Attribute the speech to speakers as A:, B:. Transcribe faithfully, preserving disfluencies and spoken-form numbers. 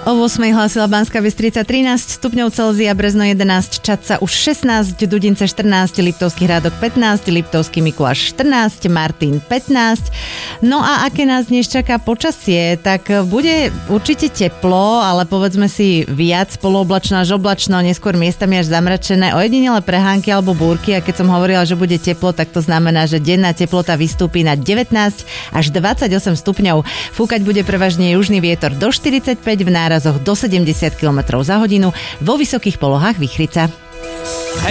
A: O ôsmej hlásila Banská Bystrica trinásť stupňov Celzia, Brezno jedenásť, Čadca už šestnásť, Dudince štrnásť, Liptovský Hrádok pätnásť, Liptovský Mikuláš štrnásť, Martin pätnásť. No a aké nás dnes čaká počasie, tak bude určite teplo, ale povedzme si viac polooblačno až oblačno, neskôr miestami až zamračené, ojedinele prehánky alebo búrky, a keď som hovorila, že bude teplo, tak to znamená, že denná teplota vystúpi na devätnásť až dvadsaťosem stupňov. Fúkať bude prevažne južný vietor do štyridsaťpäť, v nárazoch do sedemdesiat kilometrov za hodinu, vo vysokých polohách vichrica.